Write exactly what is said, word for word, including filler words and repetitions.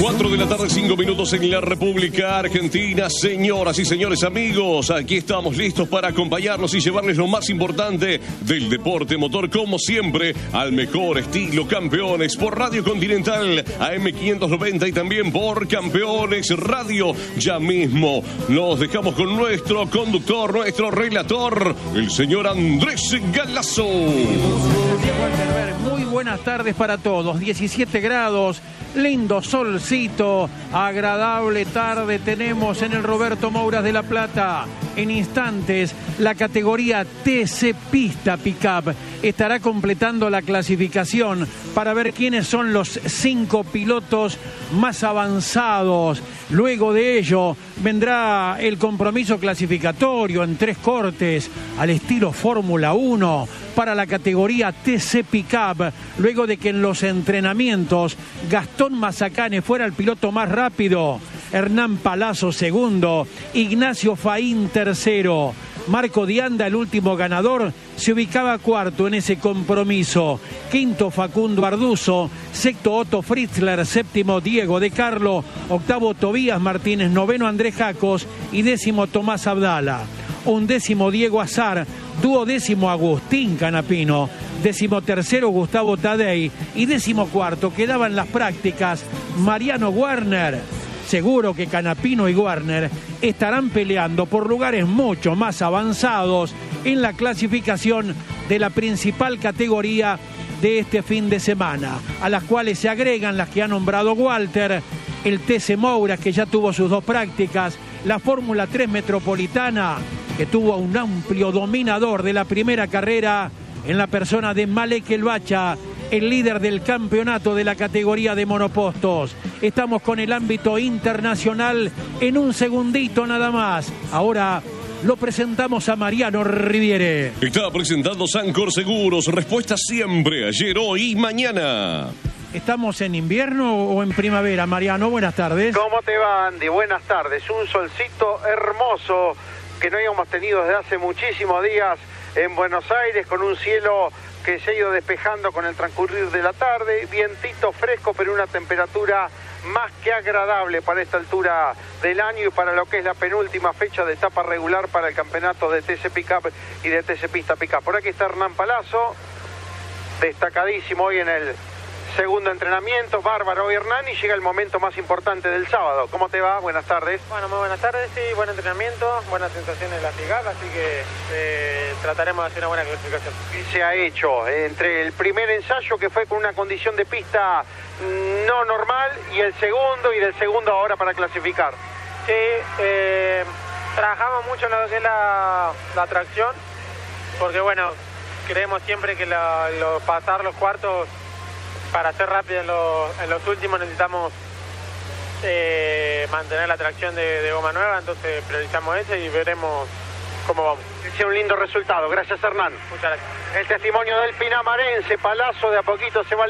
cuatro de la tarde, cinco minutos en la República Argentina. Señoras y señores amigos, aquí estamos listos para acompañarlos y llevarles lo más importante del deporte motor, como siempre, al mejor estilo Campeones por Radio Continental A M quinientos noventa y también por Campeones Radio. Ya mismo nos dejamos con nuestro conductor, nuestro relator, el señor Andrés Galazo. Muy buenas tardes para todos. diecisiete grados, lindo solcito, agradable tarde tenemos en el Roberto Mouras de La Plata. En instantes, la categoría T C Pista Pickup estará completando la clasificación para ver quiénes son los cinco pilotos más avanzados. Luego de ello, vendrá el compromiso clasificatorio en tres cortes al estilo Fórmula uno para la categoría T C Pickup, luego de que en los entrenamientos Gastón Mazacane fuera el piloto más rápido, Hernán Palazzo segundo, Ignacio Faín tercero, Marco Dianda, el último ganador, se ubicaba cuarto en ese compromiso, quinto Facundo Arduzo, sexto Otto Fritzler, séptimo Diego De Carlo, octavo Tobías Martínez, noveno Andrés Jacos y décimo Tomás Abdala. Undécimo Diego Azar, duodécimo Agustín Canapino, décimo tercero Gustavo Tadei y décimo cuarto quedaban las prácticas Mariano Warner. Seguro que Canapino y Warner estarán peleando por lugares mucho más avanzados en la clasificación de la principal categoría de este fin de semana, a las cuales se agregan las que ha nombrado Walter, el T C Mouras, que ya tuvo sus dos prácticas, la Fórmula tres Metropolitana, que tuvo a un amplio dominador de la primera carrera en la persona de Malek El Bacha, el líder del campeonato de la categoría de monopostos. Estamos con el ámbito internacional en un segundito nada más. Ahora lo presentamos a Mariano Riviere. Está presentando Sancor Seguros, respuesta siempre, ayer, hoy y mañana. ¿Estamos en invierno o en primavera, Mariano? Buenas tardes. ¿Cómo te va, Andy? Buenas tardes. Un solcito hermoso que no habíamos tenido desde hace muchísimos días en Buenos Aires, con un cielo que se ha ido despejando con el transcurrir de la tarde, vientito fresco, pero una temperatura más que agradable para esta altura del año y para lo que es la penúltima fecha de etapa regular para el campeonato de T C Pickup y de T C Pista Pickup. Por aquí está Hernán Palazzo, destacadísimo hoy en el segundo entrenamiento. Bárbaro hoy, Hernán, y llega el momento más importante del sábado. ¿Cómo te va? Buenas tardes. Bueno, muy buenas tardes, sí, buen entrenamiento, buenas sensaciones en la pickup, así que eh, trataremos de hacer una buena clasificación. Y se ha hecho eh, entre el primer ensayo, que fue con una condición de pista no normal, y el segundo, y del segundo ahora para clasificar. Sí, eh, trabajamos mucho en lo que es la, la tracción, porque bueno, creemos siempre que la, lo, pasar los cuartos para ser rápido en, lo, en los últimos necesitamos eh, mantener la tracción de, de goma nueva, entonces priorizamos eso y veremos cómo vamos. Es un lindo resultado, gracias Hernán. Muchas gracias. El testimonio del pinamarense, Palazzo de a poquito se va